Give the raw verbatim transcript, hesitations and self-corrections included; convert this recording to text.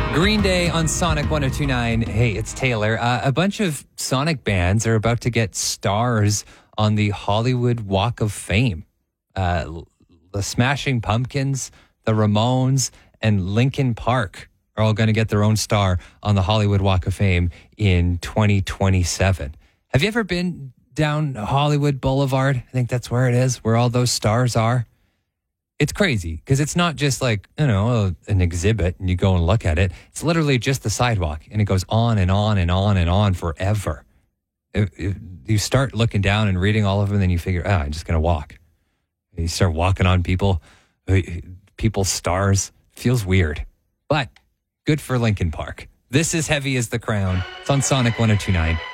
Green Day on Sonic one oh two point nine. Hey, it's Taylor. Uh, a bunch of Sonic bands are about to get stars on the Hollywood Walk of Fame. Uh, the Smashing Pumpkins, the Ramones, and Linkin Park are all going to get their own star on the Hollywood Walk of Fame in twenty twenty-seven. Have you ever been down Hollywood Boulevard? I think that's where it is, where all those stars are. It's crazy because it's not just like, you know, an exhibit and you go and look at it. It's literally just the sidewalk and it goes on and on and on and on forever. If, if you start looking down and reading all of them, then you figure, ah, I'm just going to walk. You start walking on people, people's stars. Feels weird, but good for Linkin Park. This is Heavy as the Crown. It's on Sonic one oh two point nine.